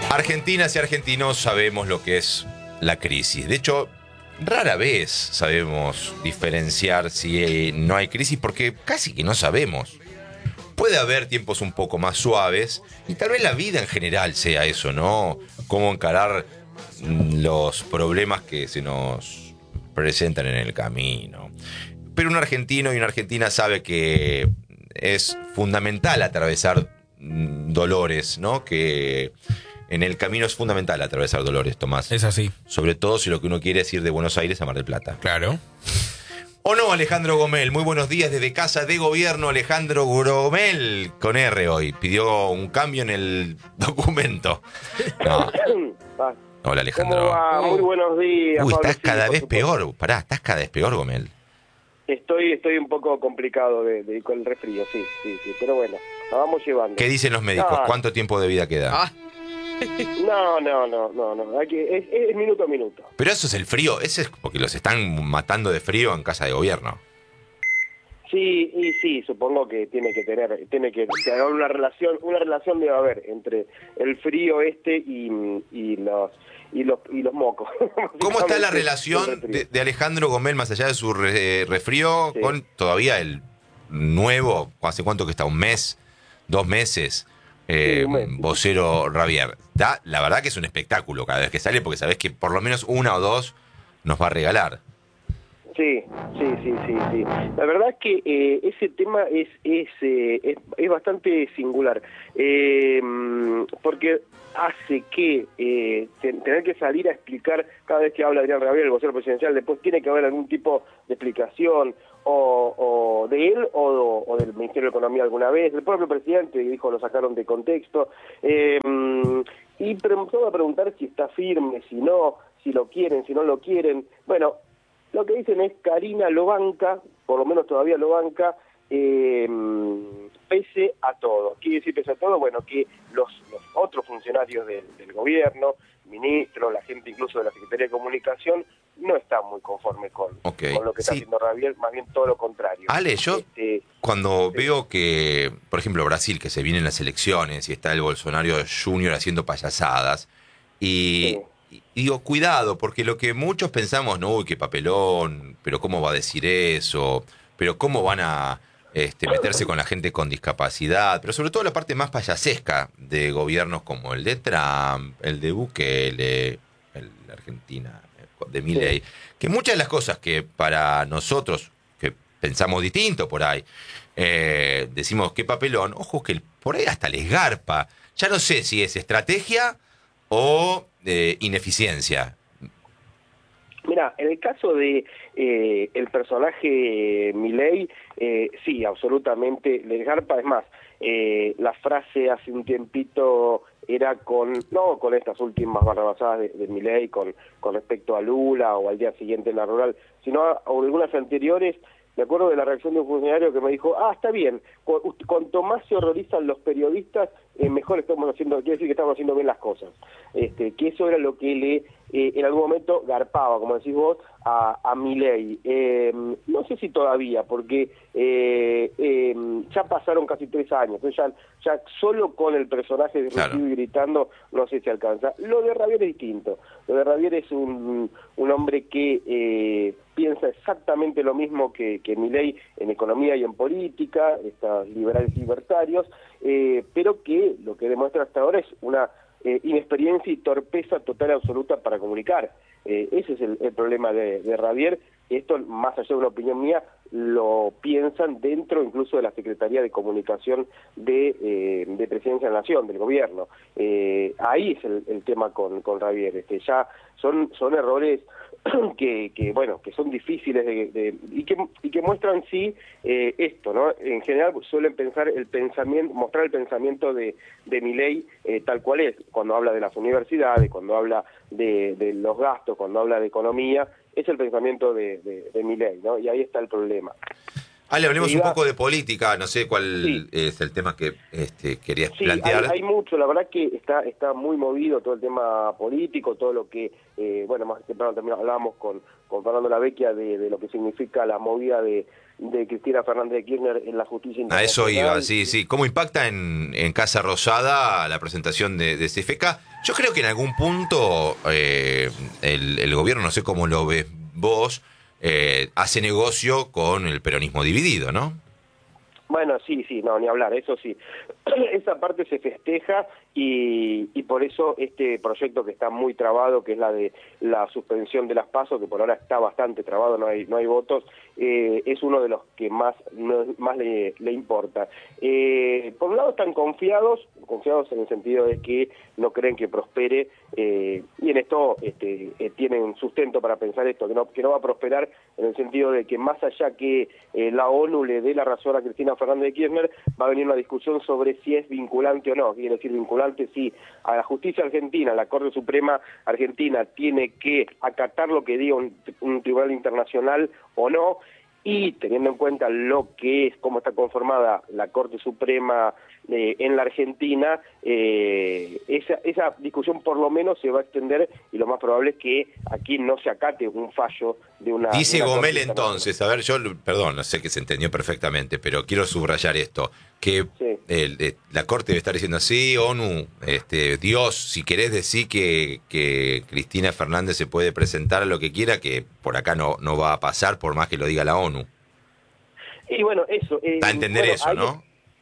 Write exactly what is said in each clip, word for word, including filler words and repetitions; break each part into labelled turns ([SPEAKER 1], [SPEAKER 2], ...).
[SPEAKER 1] Argentinas y argentinos sabemos lo que es la crisis. De hecho, rara vez sabemos diferenciar si no hay crisis porque casi que no sabemos. Puede haber tiempos un poco más suaves y tal vez la vida en general sea eso, ¿no? Cómo encarar los problemas que se nos presentan en el camino. Pero un argentino y una argentina sabe que es fundamental atravesar dolores, ¿no? Que en el camino es fundamental atravesar dolores, Tomás.
[SPEAKER 2] Es así.
[SPEAKER 1] Sobre todo si lo que uno quiere es ir de Buenos Aires a Mar del Plata.
[SPEAKER 2] Claro.
[SPEAKER 1] ¿O no, Alejandro Gomel? Muy buenos días desde Casa de Gobierno. Alejandro Gomel, con R hoy. Pidió un cambio en el documento. No. Hola, Alejandro.
[SPEAKER 3] ¿Cómo va? Muy buenos días.
[SPEAKER 1] Uy,
[SPEAKER 3] Pablo,
[SPEAKER 1] estás cada
[SPEAKER 3] sí,
[SPEAKER 1] vez
[SPEAKER 3] por
[SPEAKER 1] peor. Pará, estás cada vez peor, Gomel.
[SPEAKER 3] Estoy estoy un poco complicado de, de, con el resfrío, sí, sí, sí. Pero bueno, la vamos llevando.
[SPEAKER 1] ¿Qué dicen los médicos?
[SPEAKER 3] Ah.
[SPEAKER 1] ¿Cuánto tiempo de vida queda?
[SPEAKER 2] Ah.
[SPEAKER 3] No, no, no, no, no. Hay que, es, es minuto a minuto.
[SPEAKER 1] Pero eso es el frío. Ese es porque los están matando de frío en Casa de Gobierno.
[SPEAKER 3] Sí, y sí, supongo que tiene que tener, tiene que, que haber una relación, una relación debe haber entre el frío este y, y los y los y los mocos.
[SPEAKER 1] ¿Cómo está la relación de, de Alejandro Gomel más allá de su re, resfrío sí. con todavía el nuevo, hace cuánto que está, un mes, dos meses, eh, sí, un mes. vocero Ravier? Da, la verdad que es un espectáculo cada vez que sale porque sabés que por lo menos una o dos nos va a regalar.
[SPEAKER 3] Sí, sí, sí, sí, sí. La verdad es que eh, ese tema es es, eh, es es bastante singular, eh, porque hace que eh, tener que salir a explicar cada vez que habla Adrián Ravier, el vocero presidencial, después tiene que haber algún tipo de explicación o, o de él o, o del Ministerio de Economía alguna vez, el propio presidente dijo lo sacaron de contexto, eh, y todo a preguntar si está firme, si no, si lo quieren, si no lo quieren. Bueno, lo que dicen es Karina lo banca, por lo menos todavía lo banca, eh, pese a todo. ¿Quiere decir pese a todo? Bueno, que los, los otros funcionarios del, del gobierno, ministros, la gente incluso de la Secretaría de Comunicación, no están muy conformes con, okay. con lo que está sí. haciendo Ravier, más bien todo lo contrario.
[SPEAKER 1] Ale, yo este, cuando
[SPEAKER 3] sí.
[SPEAKER 1] veo que, por ejemplo, Brasil, que se vienen las elecciones y está el Bolsonaro Junior haciendo payasadas, y... Sí. Y digo, cuidado, porque lo que muchos pensamos, no, uy, qué papelón, pero cómo va a decir eso, pero cómo van a este, meterse con la gente con discapacidad, pero sobre todo la parte más payasesca de gobiernos como el de Trump, el de Bukele, el de Argentina, de Milei, que muchas de las cosas que para nosotros, que pensamos distinto por ahí, eh, decimos qué papelón, ojo que por ahí hasta les garpa. Ya no sé si es estrategia o de ineficiencia.
[SPEAKER 3] Mira, en el caso de eh, el personaje Milei, eh, sí, absolutamente les garpa. Es más, eh, la frase hace un tiempito era con, no con estas últimas barrabasadas de, de Milei, con, con respecto a Lula o al día siguiente en la rural, sino a, a algunas anteriores. Me acuerdo de la reacción de un funcionario que me dijo, ah, está bien, cu cuanto más se horrorizan los periodistas, eh, mejor estamos haciendo, quiere decir que estamos haciendo bien las cosas. Este, que eso era lo que le, eh, en algún momento, garpaba, como decís vos, a, a Milei. Eh, no sé si todavía, porque eh, eh, ya pasaron casi tres años, entonces ya, ya solo con el personaje de
[SPEAKER 1] claro.
[SPEAKER 3] y gritando, no sé si alcanza. Lo de Ravier es distinto. Lo de Ravier es un, un hombre que eh, piensa exactamente lo mismo que, que Milei en economía y en política, estos liberales libertarios, eh, pero que lo que demuestra hasta ahora es una eh, inexperiencia y torpeza total y absoluta para comunicar. Eh, ese es el, el problema de, de Ravier. Esto, más allá de una opinión mía, lo piensan dentro incluso de la Secretaría de Comunicación de, eh, de Presidencia de la Nación, del gobierno. Eh, ahí es el, el tema con, con Ravier. Este, ya son, son errores que, que, bueno, que son difíciles de, de, y, que, y que muestran, sí, eh, esto, ¿no? En general suelen pensar el pensamiento, mostrar el pensamiento de, de Milei eh, tal cual es, cuando habla de las universidades, cuando habla de, de los gastos, cuando habla de economía, es el pensamiento de, de, de Milei, ¿no? Y ahí está el problema.
[SPEAKER 1] Ale, hablemos
[SPEAKER 3] iba,
[SPEAKER 1] un poco de política, no sé cuál
[SPEAKER 3] sí,
[SPEAKER 1] es el tema que este, querías
[SPEAKER 3] sí,
[SPEAKER 1] plantear.
[SPEAKER 3] hay, hay mucho, la verdad que está está muy movido todo el tema político, todo lo que, eh, bueno, más temprano también hablábamos con, con Fernando Lavecchia de, de lo que significa la movida de, de Cristina Fernández de Kirchner en la justicia
[SPEAKER 1] A eso iba,
[SPEAKER 3] internacional.
[SPEAKER 1] sí, sí. ¿Cómo impacta en, en Casa Rosada la presentación de, de C F K? Yo creo que en algún punto eh, el, el gobierno, no sé cómo lo ves vos, eh, hace negocio con el peronismo dividido, ¿no?
[SPEAKER 3] Bueno, sí, sí, no, ni hablar, eso sí. Esa parte se festeja y, y por eso este proyecto que está muy trabado, que es la de la suspensión de las PASO, que por ahora está bastante trabado, no hay no hay votos, eh, es uno de los que más no, más le, le importa. Eh, por un lado están confiados, confiados en el sentido de que no creen que prospere, eh, y en esto este, eh, tienen sustento para pensar esto, que no, que no va a prosperar en el sentido de que más allá que eh, la ONU le dé la razón a Cristina Fernández de Kirchner, va a venir una discusión sobre si es vinculante o no. Quiere decir vinculante si a la justicia argentina, la Corte Suprema Argentina tiene que acatar lo que diga un, un tribunal internacional o no, y teniendo en cuenta lo que es, cómo está conformada la Corte Suprema eh, en la Argentina, eh, esa, esa discusión por lo menos se va a extender y lo más probable es que aquí no se acate un fallo de una... de
[SPEAKER 1] Dice
[SPEAKER 3] una Corte
[SPEAKER 1] Gomel
[SPEAKER 3] internacional.
[SPEAKER 1] entonces, a ver, yo, perdón, no sé que se entendió perfectamente, pero quiero subrayar esto, que
[SPEAKER 3] Sí.
[SPEAKER 1] el, eh, la Corte debe estar diciendo así, ONU, este, Dios, si querés decir que, que Cristina Fernández se puede presentar a lo que quiera, que por acá no, no va a pasar por más que lo diga la ONU.
[SPEAKER 3] Y bueno, eso... Eh,
[SPEAKER 1] Da a entender
[SPEAKER 3] bueno,
[SPEAKER 1] eso,
[SPEAKER 3] ahí-
[SPEAKER 1] ¿no?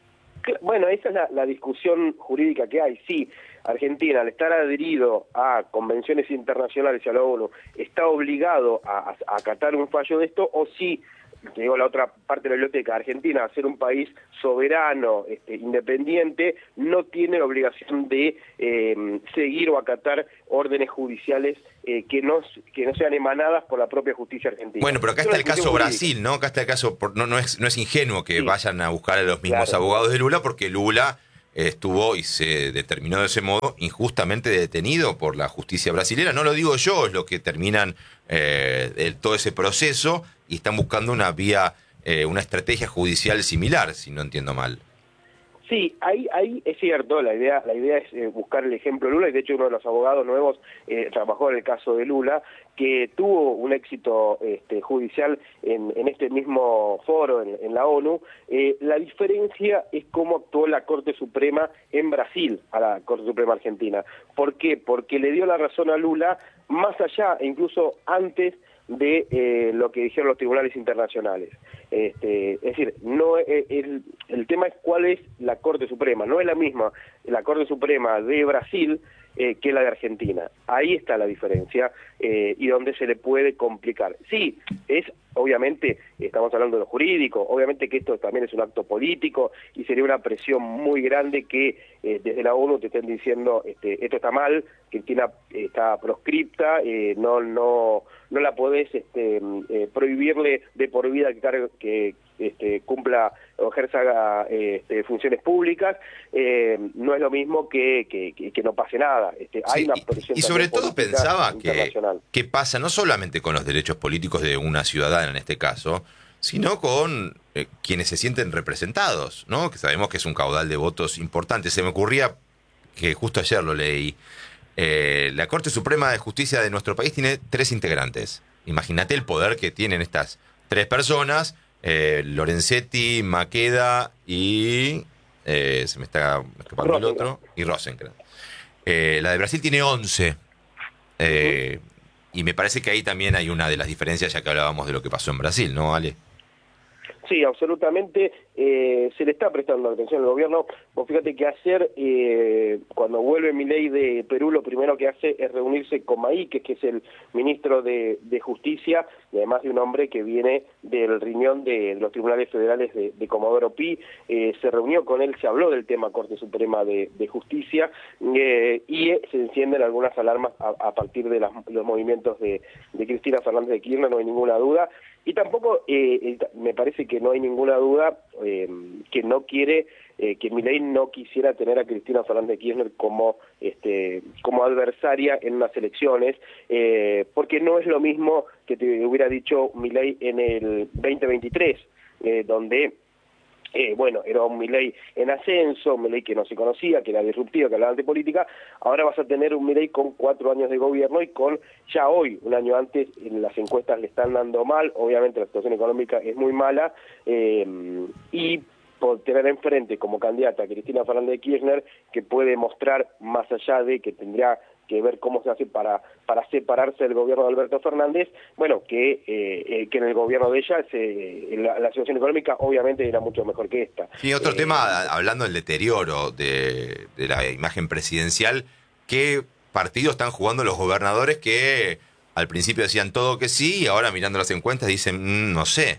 [SPEAKER 3] Bueno, esa es la, la discusión jurídica que hay. Sí, Argentina, al estar adherido a convenciones internacionales y a la ONU, está obligado a, a, a acatar un fallo de esto, o sí, te digo la otra parte de la biblioteca, Argentina, al ser un país soberano, este, independiente, no tiene la obligación de eh, seguir o acatar órdenes judiciales eh, que, no, que no sean emanadas por la propia justicia argentina.
[SPEAKER 1] Bueno, pero acá
[SPEAKER 3] Es
[SPEAKER 1] está
[SPEAKER 3] una
[SPEAKER 1] el caso
[SPEAKER 3] discusión jurídica.
[SPEAKER 1] Brasil, ¿no? Acá está el caso, por, no, no, es, no es ingenuo que
[SPEAKER 3] Sí,
[SPEAKER 1] vayan a buscar a los mismos
[SPEAKER 3] claro.
[SPEAKER 1] abogados de Lula, porque Lula estuvo y se determinó de ese modo injustamente detenido por la justicia brasilera. No lo digo yo, es lo que terminan eh, el, todo ese proceso y están buscando una vía, eh, una estrategia judicial similar, si no entiendo mal.
[SPEAKER 3] Sí, ahí, ahí es cierto, la idea, la idea es eh, buscar el ejemplo de Lula, y de hecho uno de los abogados nuevos eh, trabajó en el caso de Lula, que tuvo un éxito este, judicial en, en este mismo foro, en, en la ONU. Eh, la diferencia es cómo actuó la Corte Suprema en Brasil a la Corte Suprema Argentina. ¿Por qué? Porque le dio la razón a Lula más allá e incluso antes de eh, lo que dijeron los tribunales internacionales. Este, es decir, no eh, el, el tema es cuál es la Corte Suprema, no es la misma la Corte Suprema de Brasil eh, que la de Argentina. Ahí está la diferencia eh, y donde se le puede complicar. Sí, es obviamente, estamos hablando de lo jurídico, obviamente que esto también es un acto político y sería una presión muy grande que eh, desde la ONU te estén diciendo este, esto está mal, Cristina está proscripta, eh, no no no la podés este, eh, prohibirle de por vida que, cargue, que este, cumpla o ejerza este, funciones públicas, eh, no es lo mismo que, que, que no pase nada. Este,
[SPEAKER 1] Sí,
[SPEAKER 3] hay una
[SPEAKER 1] y, y sobre todo pensaba que,
[SPEAKER 3] internacional.
[SPEAKER 1] que pasa no solamente con los derechos políticos de una ciudadana en este caso, sino con eh, quienes se sienten representados, ¿no? Que sabemos que es un caudal de votos importante. Se me ocurría que justo ayer lo leí. Eh, la Corte Suprema de Justicia de nuestro país tiene tres integrantes. Imagínate el poder que tienen estas tres personas, eh, Lorenzetti, Maqueda y... Eh, se me está escapando el otro, y Rosenkrantz. Eh, la de Brasil tiene once. Eh, uh-huh. Y me parece que ahí también hay una de las diferencias, ya que hablábamos de lo que pasó en Brasil, ¿no, Ale?
[SPEAKER 3] Sí, absolutamente, eh, se le está prestando atención al gobierno. Vos fíjate que ayer, eh, cuando vuelve Milei de Perú, lo primero que hace es reunirse con Maíquez, que es el ministro de, de Justicia, y además de un hombre que viene del riñón de, de los tribunales federales de, de Comodoro Pi. Eh, se reunió con él, se habló del tema Corte Suprema de, de Justicia, eh, y eh, se encienden algunas alarmas a, a partir de las, los movimientos de, de Cristina Fernández de Kirchner, no hay ninguna duda. Y tampoco eh, me parece que no hay ninguna duda eh, que no quiere, eh, que Milei no quisiera tener a Cristina Fernández de Kirchner como este como adversaria en unas elecciones, eh, porque no es lo mismo que te hubiera dicho Milei en el veinte veintitrés. eh, donde... Eh, bueno, era un Milei en ascenso, un Milei que no se conocía, que era disruptivo, que hablaba de política. Ahora vas a tener un Milei con cuatro años de gobierno y con, ya hoy, un año antes, en las encuestas le están dando mal, obviamente la situación económica es muy mala, eh, y por tener enfrente como candidata a Cristina Fernández de Kirchner, que puede mostrar, más allá de que tendría que ver cómo se hace para para separarse del gobierno de Alberto Fernández, bueno, que eh, eh, que en el gobierno de ella se, la, la situación económica obviamente era mucho mejor que esta.
[SPEAKER 1] Y otro
[SPEAKER 3] eh,
[SPEAKER 1] tema, hablando del deterioro de, de la imagen presidencial, ¿qué partidos están jugando los gobernadores que al principio decían todo que sí y ahora mirando las encuestas dicen, mmm, no sé?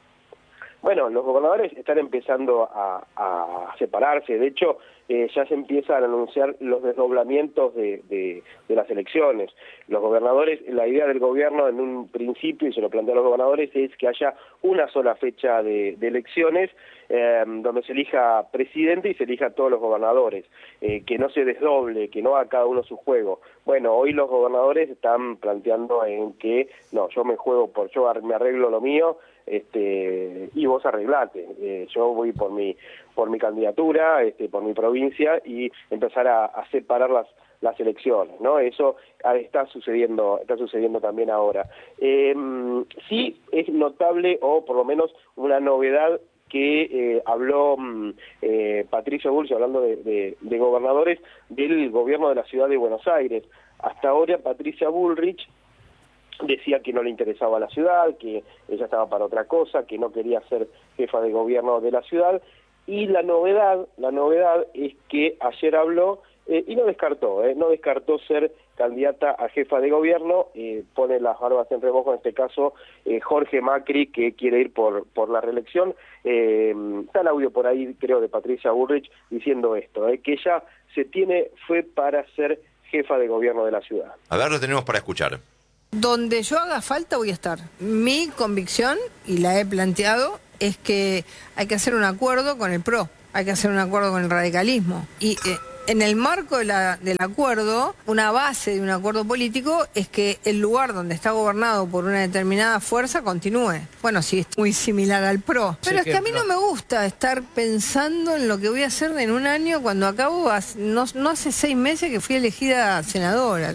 [SPEAKER 3] Bueno, los gobernadores están empezando a, a separarse, de hecho eh, ya se empiezan a anunciar los desdoblamientos de, de, de las elecciones. Los gobernadores, la idea del gobierno en un principio, y se lo plantean los gobernadores, es que haya una sola fecha de, de elecciones eh, donde se elija presidente y se elija a todos los gobernadores, eh, que no se desdoble, que no haga cada uno su juego. Bueno, hoy los gobernadores están planteando en que, no, yo me juego por, yo me arreglo lo mío, este y vos arreglate, eh, yo voy por mi por mi candidatura, este por mi provincia, y empezar a, a separar las las elecciones, ¿no? Eso está sucediendo está sucediendo también ahora. Eh, sí es notable, o por lo menos una novedad, que eh, habló eh, Patricia Bullrich, hablando de, de, de gobernadores, del gobierno de la ciudad de Buenos Aires. Hasta ahora Patricia Bullrich decía que no le interesaba la ciudad, que ella estaba para otra cosa, que no quería ser jefa de gobierno de la ciudad, y la novedad, la novedad es que ayer habló, eh, y no descartó, eh, no descartó ser candidata a jefa de gobierno, eh, pone las barbas en remojo en este caso eh, Jorge Macri, que quiere ir por, por la reelección. Eh, está el audio por ahí, creo, de Patricia Bullrich diciendo esto, eh, que ella se tiene, fue para ser jefa de gobierno de la ciudad.
[SPEAKER 1] A ver, lo tenemos para escuchar.
[SPEAKER 2] Donde yo haga falta voy a estar. Mi convicción, y la he planteado, es que hay que hacer un acuerdo con el P R O, hay que hacer un acuerdo con el radicalismo. Y eh, en el marco de la, del acuerdo, una base de un acuerdo político es que el lugar donde está gobernado por una determinada fuerza continúe. Bueno, sí, es muy similar al P R O. Pero sí, es que a mí no me gusta estar pensando en lo que voy a hacer en un año cuando acabo, no, no hace seis meses que fui elegida senadora.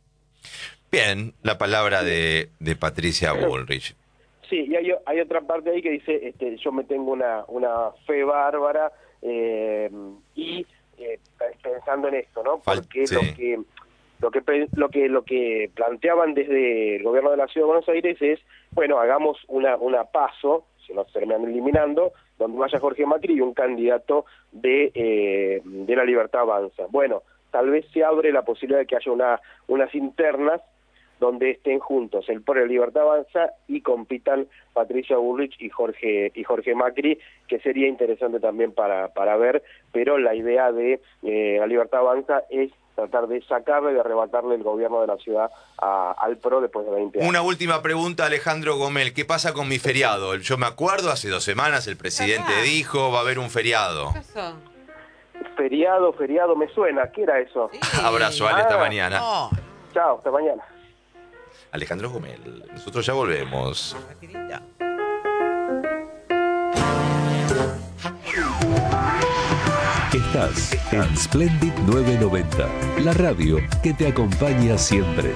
[SPEAKER 1] Bien, la palabra de, de Patricia Bullrich.
[SPEAKER 3] Sí, y hay, hay otra parte ahí que dice, este, yo me tengo una, una fe bárbara, eh, y eh, pensando en esto, ¿no? Porque sí. lo que lo que lo que lo que planteaban desde el gobierno de la Ciudad de Buenos Aires es, bueno, hagamos una una paso, si no se terminan eliminando, donde vaya Jorge Macri y un candidato de eh, de la Libertad Avanza. Bueno, tal vez se abre la posibilidad de que haya una unas internas donde estén juntos el P R O y la Libertad Avanza y compitan Patricia Bullrich y Jorge y Jorge Macri, que sería interesante también para para ver, pero la idea de eh, la Libertad Avanza es tratar de sacarle, de arrebatarle el gobierno de la ciudad a, al P R O después de veinte años.
[SPEAKER 1] Una última pregunta, Alejandro Gomel, ¿qué pasa con mi feriado? Yo me acuerdo, hace dos semanas el presidente dijo, va a haber un feriado.
[SPEAKER 4] ¿Qué pasó?
[SPEAKER 3] Feriado, feriado, me suena, ¿qué era eso?
[SPEAKER 4] Sí.
[SPEAKER 1] Abrazo, Ale,
[SPEAKER 3] ah,
[SPEAKER 1] hasta mañana.
[SPEAKER 4] No.
[SPEAKER 3] Chao, hasta mañana.
[SPEAKER 1] Alejandro Gomel, nosotros ya volvemos.
[SPEAKER 5] Estás en Splendid nueve noventa, la radio que te acompaña siempre.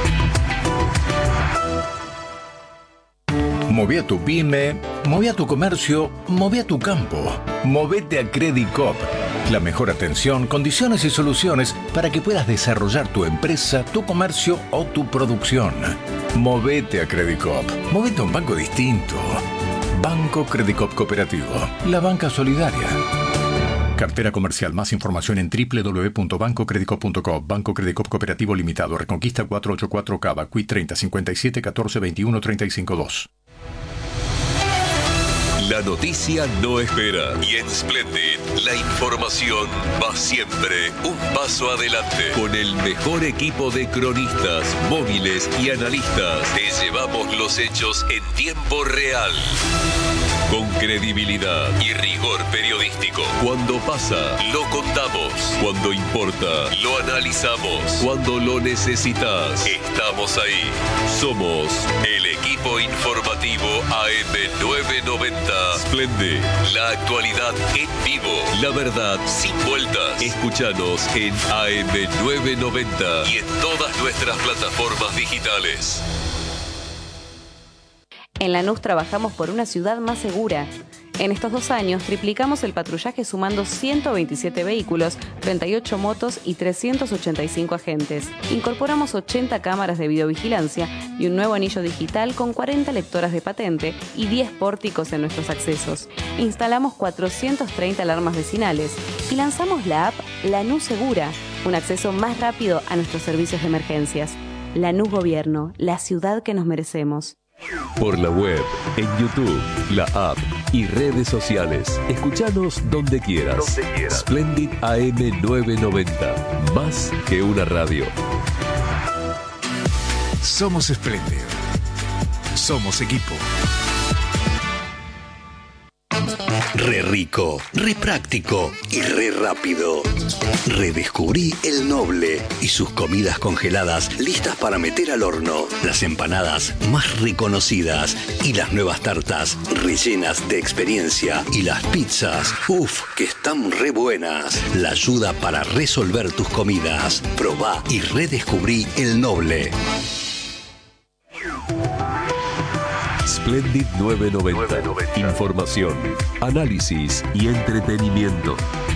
[SPEAKER 6] Moví a tu pyme, moví a tu comercio, moví a tu campo. Movete a Credit Coop. La mejor atención, condiciones y soluciones para que puedas desarrollar tu empresa, tu comercio o tu producción. Movete a Credit Coop. Movete a un banco distinto. Banco Credit Coop Cooperativo. La banca solidaria. Cartera comercial. Más información en doble u doble u doble u punto banco credit coop punto com. Banco Credit Coop Cooperativo Limitado. Reconquista cuatrocientos ochenta y cuatro Cava. Q I treinta cincuenta y siete catorce veintiuno treinta y cinco dos.
[SPEAKER 5] La noticia no espera. Y en Splendid, la información va siempre un paso adelante. Con el mejor equipo de cronistas, móviles y analistas, te llevamos los hechos en tiempo real. con credibilidad y rigor periodístico. Cuando pasa, lo contamos. Cuando importa, lo analizamos. Cuando lo necesitas, estamos ahí. Somos el equipo informativo A M novecientos noventa. Splendid, la actualidad en vivo. La verdad sin vueltas. Escúchanos en A M novecientos noventa y en todas nuestras plataformas digitales.
[SPEAKER 4] En Lanús trabajamos por una ciudad más segura. En estos dos años triplicamos el patrullaje sumando ciento veintisiete vehículos, treinta y ocho motos y trescientos ochenta y cinco agentes. Incorporamos ochenta cámaras de videovigilancia y un nuevo anillo digital con cuarenta lectoras de patente y diez pórticos en nuestros accesos. Instalamos cuatrocientas treinta alarmas vecinales y lanzamos la app Lanús Segura, un acceso más rápido a nuestros servicios de emergencias. Lanús Gobierno, la ciudad que nos merecemos.
[SPEAKER 5] Por la web, en YouTube, la app y redes sociales. Escuchanos donde quieras. Donde quieras. Splendid A M novecientos noventa. Más que una radio.
[SPEAKER 6] Somos Splendid. Somos equipo.
[SPEAKER 7] Re rico, re práctico y re rápido. Redescubrí El Noble y sus comidas congeladas listas para meter al horno. Las empanadas más reconocidas y las nuevas tartas rellenas de experiencia. Y las pizzas, uff, que están re buenas. La ayuda para resolver tus comidas. Probá y redescubrí El Noble.
[SPEAKER 5] Splendid novecientos noventa. Información, análisis y entretenimiento.